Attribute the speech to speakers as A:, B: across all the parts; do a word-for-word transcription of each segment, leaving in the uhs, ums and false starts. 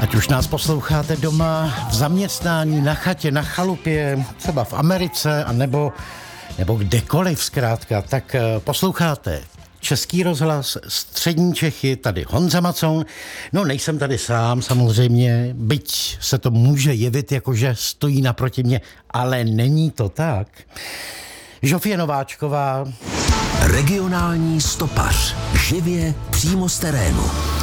A: Ať už nás posloucháte doma, v zaměstnání, na chatě, na chalupě, třeba v Americe, anebo, nebo kdekoliv zkrátka, tak posloucháte Český rozhlas, Střední Čechy, tady Honza Macoun. No nejsem tady sám samozřejmě, byť se to může jevit, jakože stojí naproti mě, ale není to tak. Žofie Nováčková.
B: Regionální stopař. Živě přímo z terénu.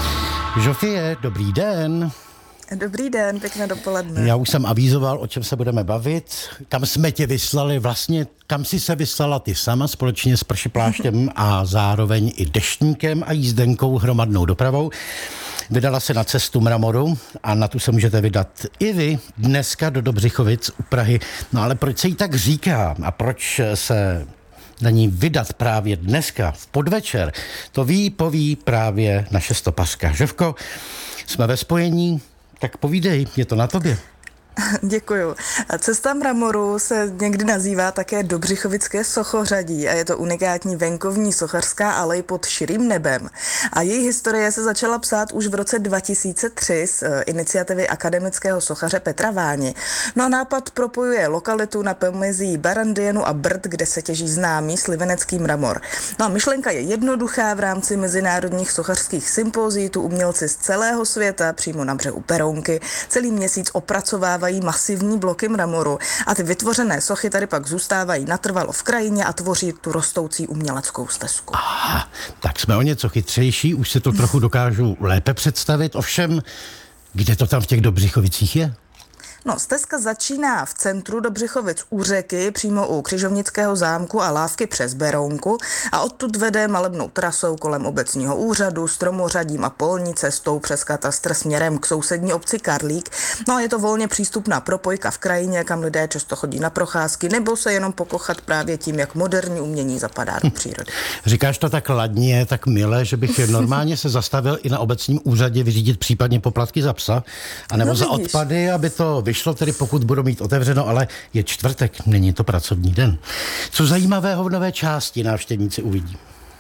A: Žofie, dobrý den.
C: Dobrý den, pěkné dopoledne.
A: Já už jsem avízoval, o čem se budeme bavit, kam jsme tě vyslali, vlastně kam si se vyslala ty sama společně s pršipláštěm a zároveň i deštníkem a jízdenkou hromadnou dopravou. Vydala se na cestu mramoru a na tu se můžete vydat i vy dneska do Dobřichovic u Prahy. No ale proč se jí tak říká a proč se na ní vydat právě dneska v podvečer, to ví, poví právě naše stopařka. Žovko, jsme ve spojení, tak povídej, je to na tobě.
C: Děkuju. Cesta mramoru se někdy nazývá také Dobřichovické sochořadí a je to unikátní venkovní sochařská alej pod širým nebem. A její historie se začala psát už v roce dva tisíce tři z iniciativy akademického sochaře Petra Váni. No a nápad propojuje lokalitu na pomezí Barandienu a Brd, kde se těží známý slivenecký mramor. No a myšlenka je jednoduchá, v rámci mezinárodních sochařských sympozí tu umělci z celého světa přímo na břehu Perounky celý měsíc opracovávají masivní bloky mramoru a ty vytvořené sochy tady pak zůstávají natrvalo v krajině a tvoří tu rostoucí uměleckou stezku.
A: Aha, tak jsme o něco chytřejší, už si to trochu dokážu lépe představit, ovšem, kde to tam v těch Dobřichovicích je?
C: No, stezka začíná v centru Dobřichovic u řeky, přímo u Křižovnického zámku a lávky přes Berounku a odtud vede malebnou trasou kolem obecního úřadu, stromořadím a polní cestou přes katastr směrem k sousední obci Karlík. No a je to volně přístupná propojka v krajině, kam lidé často chodí na procházky nebo se jenom pokochat právě tím, jak moderní umění zapadá do přírody.
A: Říkáš to tak ladně, tak milé, že bych normálně se zastavil i na obecním úřadě vyřídit případně poplatky za psa, anebo
C: no,
A: za odpady, aby to vyšlo, tedy pokud budou mít otevřeno, ale je čtvrtek, není to pracovní den. Co zajímavého v nové části návštěvníci uvidí?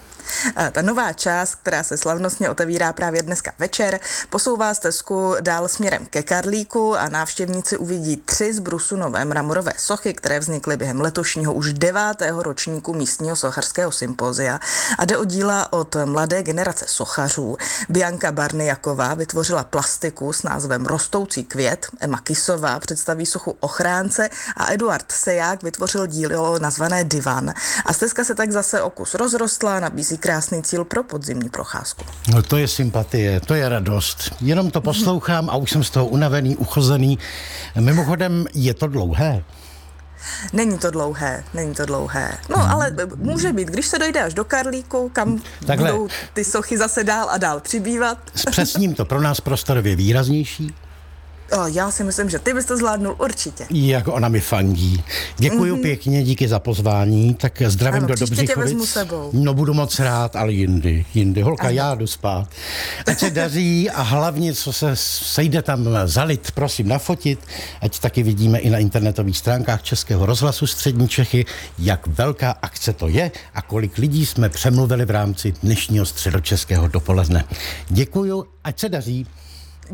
C: Ta nová část, která se slavnostně otevírá právě dneska večer, posouvá stezku dál směrem ke Karlíku a návštěvníci uvidí tři z brusu nové mramorové sochy, které vznikly během letošního už devátého ročníku místního sochařského sympozia. A jde o díla od mladé generace sochařů. Bianka Barniaková vytvořila plastiku s názvem Rostoucí květ, Emma Kisová představí sochu Ochránce a Eduard Seják vytvořil dílo nazvané Divan. A stezka se tak zase o kus rozrostla, nabízí krásný cíl pro podzimní procházku.
A: No to je sympatie, to je radost. Jenom to poslouchám a už jsem z toho unavený, uchozený. Mimochodem, je to dlouhé?
C: Není to dlouhé, není to dlouhé. No hmm. ale může být, když se dojde až do Karlíku, kam Takhle. budou ty sochy zase dál a dál přibývat.
A: Zpřesním to pro nás prostorově výraznější.
C: O, já si myslím, že ty bys to zvládnul určitě.
A: Jak ona mi fandí. Děkuju mm-hmm. pěkně, díky za pozvání, tak zdravím
C: ano,
A: do Dobřichovic.
C: Tě vezmu sebou.
A: No budu moc rád, ale jindy, jindy. Holka, ano. Já jdu spát. Ať se daří a hlavně, co se sejde tam zalit, prosím, nafotit, ať taky vidíme i na internetových stránkách Českého rozhlasu Střední Čechy, jak velká akce to je a kolik lidí jsme přemluvili v rámci dnešního středočeského dopoledne. Děkuju, ať se daří.